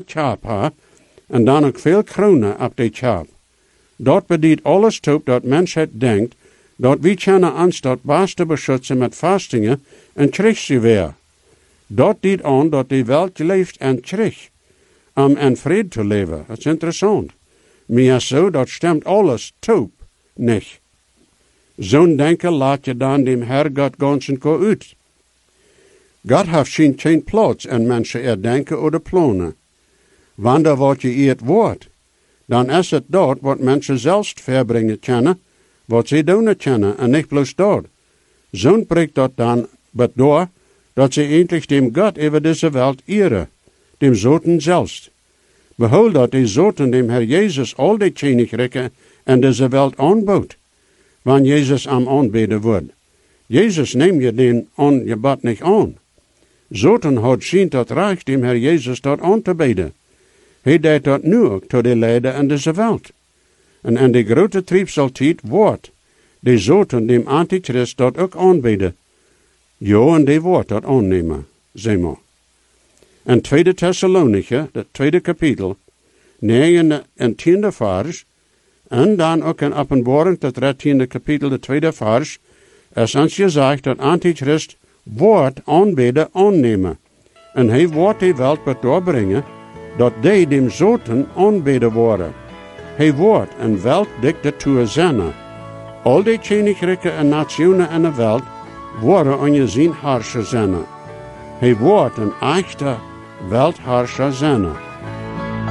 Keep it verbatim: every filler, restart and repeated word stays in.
Chap ha, en dan ook veel kronen op die Chap. Dat bedient alles toe dat mensheid denkt, dat wie kunnen ons dat beste beschützen met vastingen en kriegsgeweer. Dat dient aan dat die welt leeft en krieg, om in vrede te leven. Dat is interessant. Maar zo, dat stemt alles toe, niet. Zo'n denken laat je dan dem Herrgott ganzen ko uit. God heeft geen, geen plaats in mensen er denken oder plannen. Wanneer wat je eert woord, dan is het dat wat mensen zelfs verbrengen kunnen, wat ze doen kunnen, en niet bloos dat. Zo'n prikt dat dan bedoor, dat ze eindelijk dem God over deze wereld eren, dem Zoten zelfs. Behoud dat die Zoten dem Herr Jezus al die Königreiche in deze wereld aanbouwt, wanneer Jezus am aanbeden wordt. Jezus neemt je den aangebod niet aan. Zoten had zien dat recht dem Herr Jezus dat aan te beden. Hij deed dat nu ook tot de Leider in deze wereld. En in de grote triebseltijd wordt de Zoten dem Antichrist dat ook aanbeden. Jo, en die wordt dat aannemen, zeg maar. In tweede Thessalonicher, het tweede kapitel, negende en tiende vers, en dan ook in Openbaring, het dertiende kapitel, de tweede vers, is ons gezegd dat Antichrist wordt aanbeden aannemen. En hij wordt die wereld wat doorbrengen, dat die dem Zoten aanbeden worden. Hij wordt een weltdictatuur zijn. Al die königrijken en nationen in de wereld worden onder zijn harscher zijn. Hij wordt een echte weltharscher zijn.